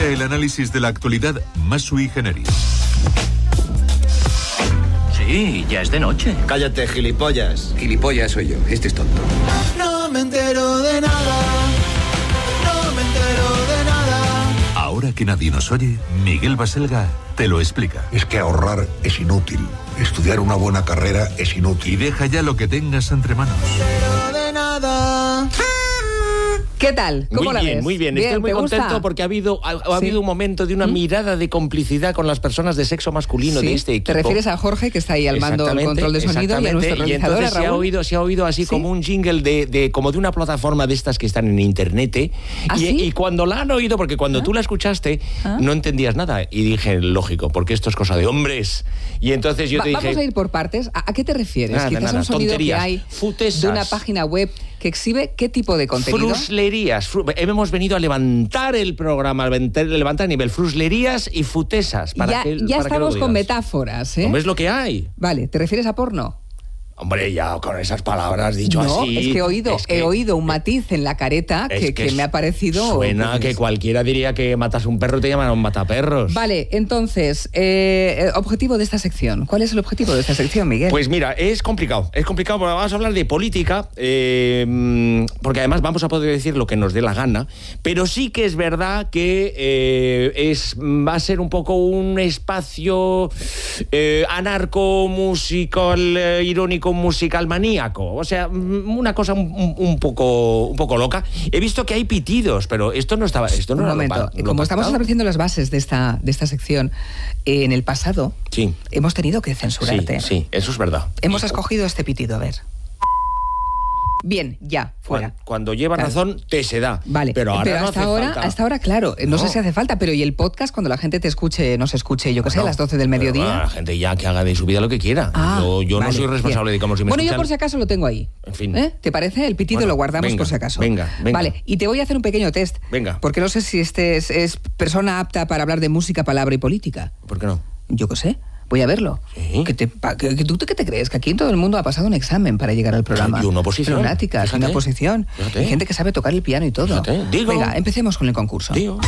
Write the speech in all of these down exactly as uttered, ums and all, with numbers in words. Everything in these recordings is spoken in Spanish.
Llega el análisis de la actualidad más sui generis. Sí, ya es de noche. Cállate, gilipollas. Gilipollas soy yo, este es tonto. No me entero de nada, no me entero de nada. Ahora que nadie nos oye, Miguel Baselga te lo explica. Es que ahorrar es inútil. Estudiar una buena carrera es inútil. Y deja ya lo que tengas entre manos. No me entero de nada. ¿Qué tal? ¿Cómo muy la bien, ves? muy bien, bien. Estoy muy contento gusta? porque ha habido, ha, ha ¿Sí? habido un momento de una ¿Mm? mirada de complicidad con las personas de sexo masculino ¿Sí? de este equipo. Te refieres a Jorge, que está ahí al mando del control de sonido, y a nuestro realizador, y entonces Raúl. se ha oído, se ha oído así ¿Sí? como un jingle de, de como de una plataforma de estas que están en internet. ¿eh? ¿Ah, y, sí? y cuando la han oído, porque cuando ¿Ah? tú la escuchaste, ¿Ah? no entendías nada. Y dije, lógico, porque esto es cosa de hombres. Y entonces yo Va, te dije... Vamos a ir por partes. ¿A, a qué te refieres? Nada, Quizás nada, un sonido tonterías, que hay futesas. de una página web que exhibe qué tipo de contenido. Fruslerías. Fru hemos venido a levantar el programa, a levantar, levantar a nivel fruslerías y futesas. Para ya que, ya para estamos que con metáforas, ¿eh? ¿Hombre, es lo que hay? Vale, ¿te refieres a porno? Hombre, ya con esas palabras dicho no, así... No, es que he oído, es que, he oído un matiz en la careta que, que, que me ha parecido... Suena pues, que cualquiera diría que matas un perro y te llaman a un mataperros. Vale, entonces, eh, objetivo de esta sección. ¿Cuál es el objetivo de esta sección, Miguel? Pues mira, es complicado. Es complicado porque vamos a hablar de política, eh, porque además vamos a poder decir lo que nos dé la gana, pero sí que es verdad que eh, es, va a ser un poco un espacio eh, anarco, musical, eh, irónico, musical maníaco, o sea, una cosa un, un poco un poco loca. He visto que hay pitidos, pero esto no estaba esto no un era momento, lo, lo como pactado. Estamos estableciendo las bases de esta de esta sección, eh, en el pasado sí. hemos tenido que censurarte. Sí, sí, eso es verdad. Hemos escogido este pitido, a ver. Bien, ya, fuera. Cuando, cuando lleva claro. razón, te se da. Vale, pero ahora pero no hasta hace ahora, falta. hasta ahora, claro, no, no sé si hace falta, pero y el podcast, cuando la gente te escuche, no se escuche, yo que sé, a las doce del mediodía. Bueno, la gente ya que haga de su vida lo que quiera. Ah, yo yo vale, no soy responsable bien. de cómo si me Bueno, escuchan. yo por si acaso lo tengo ahí. En fin. ¿Eh? ¿Te parece? El pitido bueno, lo guardamos venga, por si acaso. Venga, venga. Vale, y te voy a hacer un pequeño test. Venga. Porque no sé si este es, es persona apta para hablar de música, palabra y política. ¿Por qué no? Yo qué sé. Voy a verlo. ¿Sí? ¿Qué te, que, que, ¿Tú qué te crees? Que aquí todo el mundo ha pasado un examen para llegar al programa. Y una oposición. Lunáticas, una oposición. Fíjate. Hay gente que sabe tocar el piano y todo. Fíjate. Digo. Venga, empecemos con el concurso. Digo.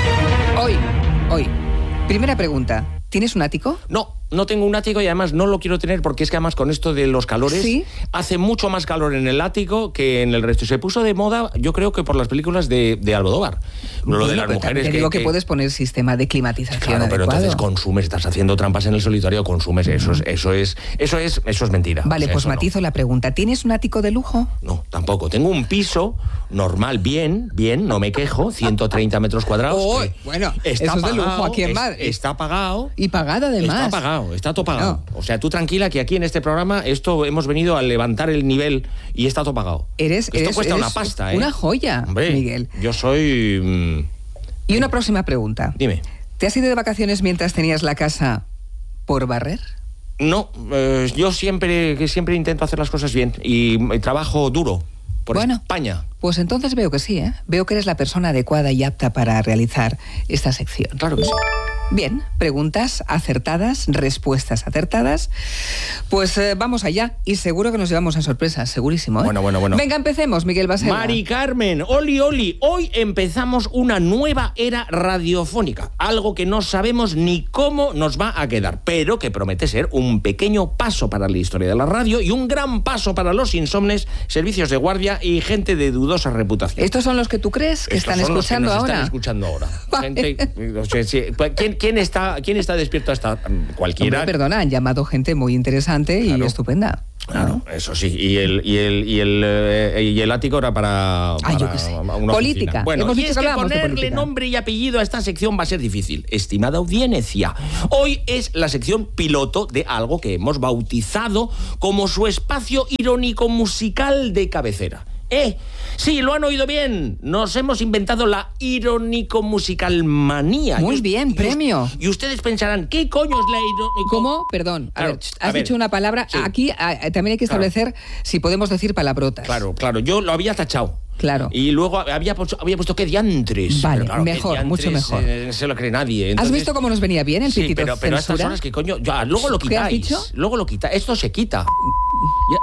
Hoy, hoy. Primera pregunta. ¿Tienes un ático? No, no tengo un ático y además no lo quiero tener porque es que además con esto de los calores ¿Sí? hace mucho más calor en el ático que en el resto. Se puso de moda, yo creo que por las películas de, de Almodóvar. Bueno, lo de las mujeres te que, digo que, que puedes poner sistema de climatización claro, pero adecuado. entonces consumes, estás haciendo trampas en el solitario, consumes, eso es, eso es, eso es, eso es mentira. Vale, o sea, pues eso matizo no. la pregunta. ¿Tienes un ático de lujo? No, tampoco. Tengo un piso normal, bien, bien, no me quejo, ciento treinta metros cuadrados. Oh, que bueno, está eso es de pagado, lujo aquí en es- Madrid. Está pagado. Y pagado además. Está pagado, está todo pagado. O sea, tú tranquila que aquí en este programa esto hemos venido a levantar el nivel y está todo pagado. Eres, esto eres, cuesta eres una pasta, ¿eh? Una joya, Hombre, Miguel. Yo soy... Mmm, Y una próxima pregunta. dime. ¿Te has ido de vacaciones mientras tenías la casa por barrer? No, eh, yo siempre, que siempre intento hacer las cosas bien y, y trabajo duro por Bueno. España. Pues entonces veo que sí, ¿eh? Veo que eres la persona adecuada y apta para realizar esta sección. Claro que sí. Bien, preguntas acertadas, respuestas acertadas. Pues eh, vamos allá y seguro que nos llevamos a sorpresas, segurísimo, ¿eh? Bueno, bueno, bueno. Venga, empecemos, Miguel Baselga. Mari Carmen, oli, oli, hoy empezamos una nueva era radiofónica, algo que no sabemos ni cómo nos va a quedar, pero que promete ser un pequeño paso para la historia de la radio y un gran paso para los insomnes, servicios de guardia y gente de dudosa reputación. ¿Estos son los que tú crees que Estos están son los que escuchando nos ahora? Están escuchando ahora. Vale. Gente, o sea, sí, ¿quién, quién está, ¿Quién está despierto hasta cualquiera? Hombre, perdona, han llamado gente muy interesante Claro. y estupenda. Claro, eso sí. Y el, y el, y el, eh, y el ático era para, Ah, yo para qué sé. una Política. oficina. Bueno, Hemos y dicho es que que hablábamos de ponerle política. nombre y apellido a esta sección va a ser difícil. Estimada audiencia, hoy es la sección piloto de algo que hemos bautizado como su espacio irónico musical de cabecera. Eh, sí, lo han oído bien. Nos hemos inventado la irónico musical manía. Muy Y us- bien, y us- premio. Y ustedes pensarán, ¿qué coño es la irónico? ¿Cómo? Perdón. A Claro, ver, a has ver, dicho una palabra. sí. Aquí a, también hay que Claro. establecer si podemos decir palabrotas. Claro, claro, yo lo había tachado. Claro. Y luego había puesto, había puesto que diantres. Vale, Pero claro, mejor, que diantres, mucho mejor. eh, no se lo cree nadie. ¿Has Entonces- visto cómo nos venía bien el Sí, pitito pero, pero a estas censura? horas que coño, ya, luego lo ¿Qué has quitáis. dicho? Luego lo quitáis. Esto se quita. Ya,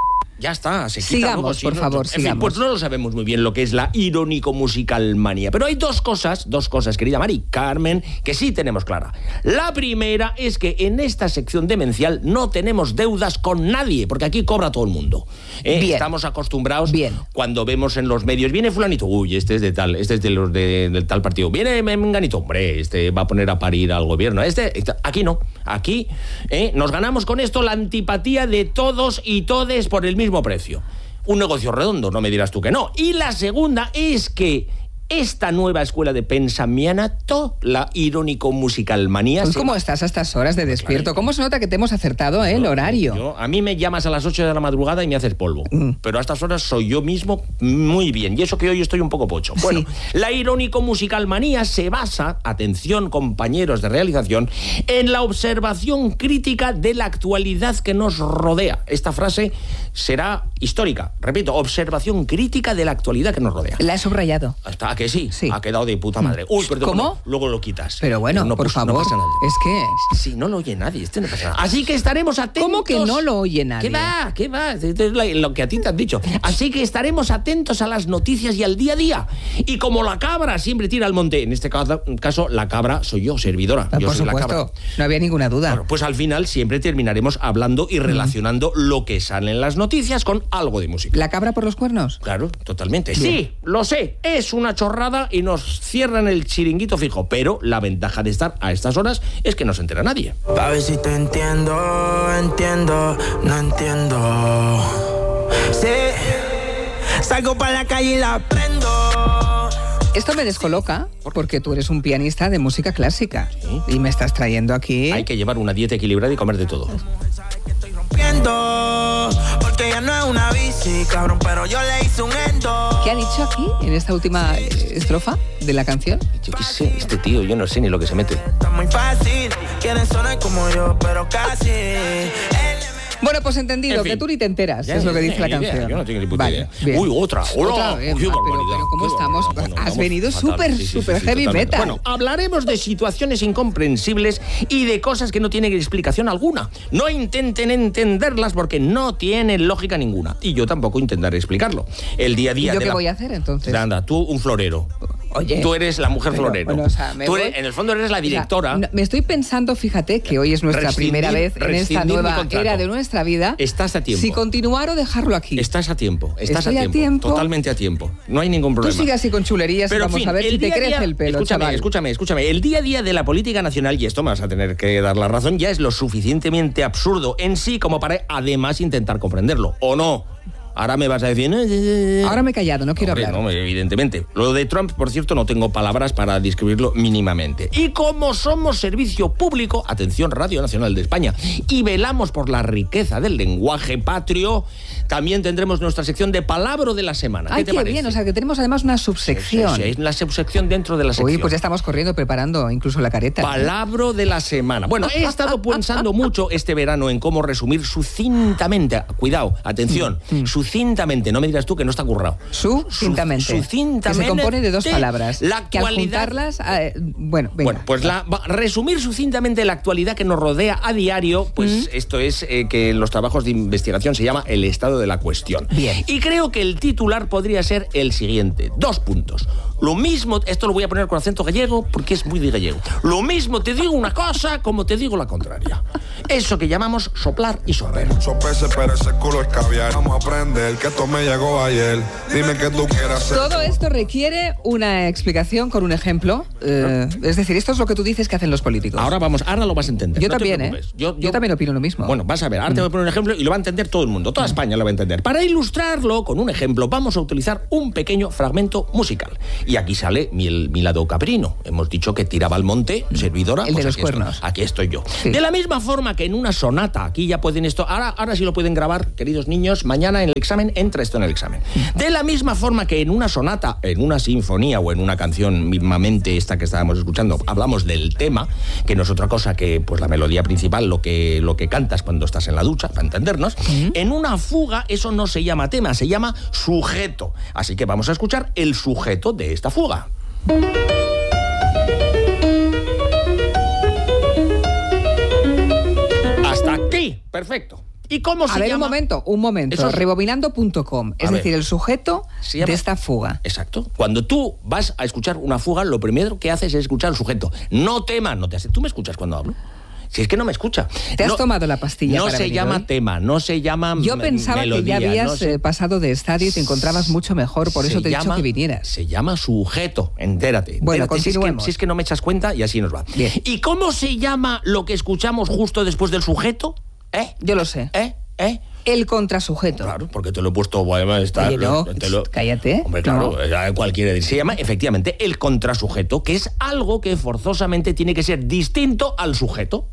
Ya está, se quita Sigamos, luego, sí, por no, favor, en fin, sigamos. pues no lo sabemos muy bien lo que es la irónico-musical manía. Pero hay dos cosas, dos cosas, querida Mari Carmen, que sí tenemos clara. La primera es que en esta sección demencial no tenemos deudas con nadie, porque aquí cobra todo el mundo. ¿eh? Bien. Estamos acostumbrados Bien. cuando vemos en los medios, viene fulanito, uy, este es de tal, este es de los de, del tal partido, viene menganito, hombre, este va a poner a parir al gobierno. Este, este aquí no, aquí ¿eh? nos ganamos con esto la antipatía de todos y todes por el mismo precio. Un negocio redondo, no me dirás tú que no. Y la segunda es que esta nueva escuela de pensamiento, la irónico-musical manía... Pues se ¿cómo va- estás a estas horas de despierto? Claro. ¿Cómo se nota que te hemos acertado eh, el horario? Yo- a mí me llamas a las ocho de la madrugada y me haces polvo. Mm. Pero a estas horas soy yo mismo muy bien. Y eso que hoy estoy un poco pocho. Bueno, Sí. la irónico-musical manía se basa, atención compañeros de realización, en la observación crítica de la actualidad que nos rodea. Esta frase será histórica. Repito, observación crítica de la actualidad que nos rodea. La he subrayado. ¿Está ¿a que sí? Sí. Ha quedado de puta madre. Uy, perdón. ¿Cómo? no, luego lo quitas. Pero bueno, no, por pues, no favor, pasa nada. es que... Sí, no lo oye nadie, este no pasa nada. Así que estaremos atentos. ¿Cómo que no lo oye nadie? ¿Qué va? ¿Qué va? Esto es la- lo que a ti te han dicho. Así que estaremos atentos a las noticias y al día a día. Y como la cabra siempre tira al monte, en este caso, caso la cabra soy yo, servidora. Ah, Yo por soy la supuesto, cabra. no había ninguna duda. Bueno, pues al final siempre terminaremos hablando y relacionando lo que sale en las noticias con algo de música. ¿La cabra por los cuernos? Claro, totalmente. Bien. Sí, lo sé, es una chorrada y nos cierran el chiringuito fijo, pero la ventaja de estar a estas horas es que no se entera nadie. Pa' ver si te entiendo, entiendo, no entiendo. Sí, salgo pa' la calle y la prendo. Esto me descoloca porque tú eres un pianista de música clásica y me estás trayendo aquí... Hay que llevar una dieta equilibrada y comer de todo. Estoy rompiendo, porque ya no es una bici, cabrón, pero yo le hice un endo. ¿Qué ha dicho aquí en esta última eh, estrofa de la canción? Yo qué sé, este tío, yo no sé ni lo que se mete. Está muy fácil, quieren sonar como yo, pero casi. Él Bueno, pues entendido, En fin. que tú ni te enteras, Ya, es lo que ya, dice la ni idea, canción. yo no tengo ni puta Vale, idea. bien. Uy, otra, hola, Otra vez, uy, qué ah, pero, barbaridad, pero ¿cómo qué estamos? barbaridad. Bueno, Has vamos venido fatal. súper, Sí, sí, sí, súper sí, heavy totalmente. metal. Bueno, hablaremos de situaciones incomprensibles y de cosas que no tienen explicación alguna. No intenten entenderlas porque no tienen lógica ninguna. Y yo tampoco intentaré explicarlo. El día a ¿Y día yo de qué la- voy a hacer entonces? Anda, tú un florero. Oye, Tú eres la mujer pero, florero. bueno, o sea, me Tú voy- eres- en el fondo eres la O sea, directora. no, me estoy pensando, fíjate, que hoy es nuestra Rescindir- primera vez en esta rescindir mi nueva contrato. era de nuestra vida. Estás a tiempo. Si continuar o dejarlo aquí. Estás a tiempo, estás Estoy a a tiempo, tiempo. totalmente a tiempo. No hay ningún Tú problema. sigue así con chulerías y Pero, en vamos fin, a ver el si te día a crece día- el pelo, escúchame, chaval. escúchame, escúchame. El día a día de la política nacional, y esto me vas a tener que dar la razón, ya es lo suficientemente absurdo en sí como para además intentar comprenderlo. ¿O no? Ahora me vas a decir... "Eh, Ahora me he callado, no quiero Hombre, hablar. no, evidentemente. Lo de Trump, por cierto, no tengo palabras para describirlo mínimamente. Y como somos servicio público, atención, Radio Nacional de España, y velamos por la riqueza del lenguaje patrio, también tendremos nuestra sección de Palabra de la Semana. ¿Qué Ay, te qué parece? bien, o sea que tenemos además una subsección. Sí, sí, es la subsección dentro de la sección. Uy, pues ya estamos corriendo, preparando incluso la careta. Palabra de la semana. Bueno, he estado pensando mucho este verano en cómo resumir sucintamente, cuidado, atención, Mm, sucintamente, no me dirás tú que no está currado. Sucintamente. Su- sucintamente Que se compone de dos palabras. La que al actualidad... juntarlas, eh, bueno, venga. Bueno, pues la, va- resumir sucintamente la actualidad que nos rodea a diario, pues esto es eh, que en los trabajos de investigación se llama el estado de la cuestión. Bien. Y creo que el titular podría ser el siguiente. Dos puntos. Lo mismo, esto lo voy a poner con acento gallego porque es muy de gallego. Lo mismo te digo una cosa como te digo la contraria. Eso que llamamos soplar y sorber. Muchos peces, pero ese culo es caviar. Vamos a aprender que esto me llegó ayer. Dime que tú quieras hacer. Todo esto requiere una explicación con un ejemplo. eh, es decir, esto es lo que tú dices que hacen los políticos. Ahora vamos, ahora lo vas a entender. Yo no te también, ¿eh? preocupes. Yo también opino lo mismo. Bueno, vas a ver, ahora te voy a poner un ejemplo y lo va a entender todo el mundo. Toda España lo va a entender. Para ilustrarlo con un ejemplo, vamos a utilizar un pequeño fragmento musical. Y aquí sale mi, el- mi lado caprino. Hemos dicho que tiraba al monte, servidora. El de pues los aquí estoy. cuernos. Aquí estoy yo. Sí. De la misma forma que en una sonata, aquí ya pueden esto, ahora, ahora sí lo pueden grabar, queridos niños, mañana en el examen, entra esto en el examen. De la misma forma que en una sonata, en una sinfonía o en una canción mismamente esta que estábamos escuchando, hablamos del tema, que no es otra cosa que pues la melodía principal, lo que, lo que cantas cuando estás en la ducha, para entendernos. En una fuga eso no se llama tema, se llama sujeto. Así que vamos a escuchar el sujeto de esta fuga. Hasta aquí, perfecto. ¿Y cómo se A ver, llama? un momento, un momento. Eso es- Rebobinando punto com, es A decir, ver. el sujeto Se llama- de esta fuga. Exacto. Cuando tú vas a escuchar una fuga, lo primero que haces es escuchar al sujeto. No tema, no te hace. ¿Tú me escuchas cuando hablo? Si es que no me escucha. ¿Te has No- tomado la pastilla No para se venir llama hoy? tema, no se llama Yo me- pensaba melodía, que ya habías no se- eh, pasado de estadio y te encontrabas mucho mejor, por eso se te he dicho llama- que vinieras. Se llama sujeto, entérate. Bueno, entérate, si es, que, continuemos. si es que no me echas cuenta y así nos va. Bien. ¿Y cómo se llama lo que escuchamos justo después del sujeto? ¿Eh? Yo lo sé. ¿Eh? ¿Eh? El contrasujeto. Claro, porque te lo he puesto, bueno, está, Oye, no, te lo- cállate. Hombre, claro, No. eh, cualquiera dice. Se llama efectivamente el contrasujeto, que es algo que forzosamente tiene que ser distinto al sujeto.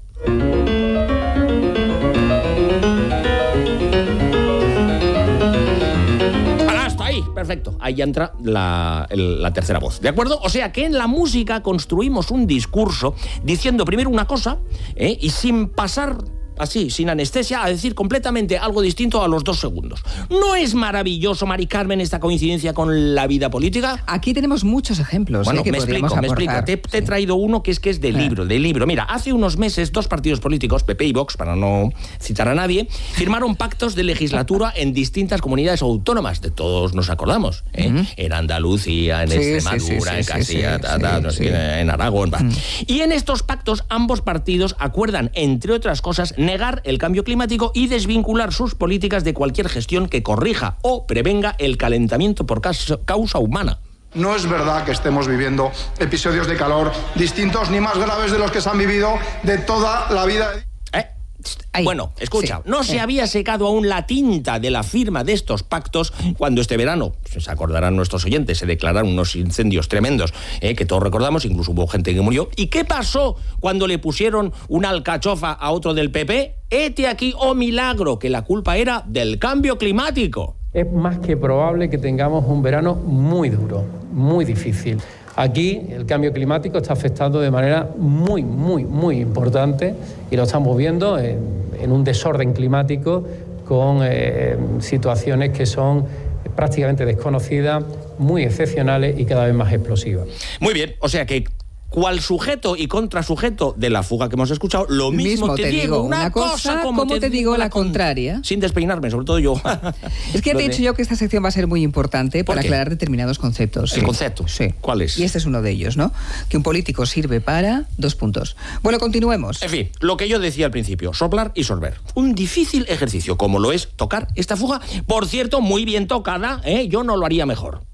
Hasta ahí, perfecto. Ahí ya entra la, el- la tercera voz, ¿de acuerdo? O sea que en la música construimos un discurso diciendo primero una cosa ¿eh? y sin pasar así, sin anestesia, a decir completamente algo distinto a los dos segundos. ¿No es maravilloso, Mari Carmen, esta coincidencia con la vida política? Aquí tenemos muchos ejemplos Bueno, eh, que me podríamos explico, me explico. aportar. Te, te he Sí. traído uno que es que es del Ah. libro, del libro. Mira, hace unos meses dos partidos políticos, P P y Vox, para no citar a nadie, firmaron pactos de legislatura en distintas comunidades autónomas. De todos nos acordamos. ¿eh? Ujú. En Andalucía, en Sí, sí, Extremadura, sí, en sí, Castilla, sí, ta, ta, sí, no sé sí. qué, en Aragón. va. Y en estos pactos ambos partidos acuerdan, entre otras cosas, negar el cambio climático y desvincular sus políticas de cualquier gestión que corrija o prevenga el calentamiento por causa, causa humana. No es verdad que estemos viviendo episodios de calor distintos ni más graves de los que se han vivido de toda la vida. ¿Eh? Ahí. Bueno, escucha, Sí. no se Eh. había secado aún la tinta de la firma de estos pactos cuando este verano, se acordarán nuestros oyentes, se declararon unos incendios tremendos, eh, que todos recordamos, incluso hubo gente que murió. ¿Y qué pasó cuando le pusieron una alcachofa a otro del P P? Hete aquí, oh milagro, que la culpa era del cambio climático. Es más que probable que tengamos un verano muy duro, muy difícil. Aquí el cambio climático está afectando de manera muy, muy, muy importante y lo estamos viendo en, en un desorden climático con eh, situaciones que son prácticamente desconocidas, muy excepcionales y cada vez más explosivas. Muy bien, o sea que cual sujeto y contrasujeto de la fuga que hemos escuchado, lo mismo, Mismo te digo una cosa, como te digo la con- contraria. Sin despeinarme, sobre todo yo. Es que ya Lo te he de- dicho yo que esta sección va a ser muy importante ¿Por para qué? aclarar determinados conceptos. El Sí. concepto. Sí. ¿Cuál es? Y este es uno de ellos, ¿no? Que un político sirve para dos puntos. Bueno, continuemos. En fin, lo que yo decía al principio, soplar y sorber. Un difícil ejercicio, como lo es tocar esta fuga. Por cierto, muy bien tocada, ¿eh? Yo no lo haría mejor.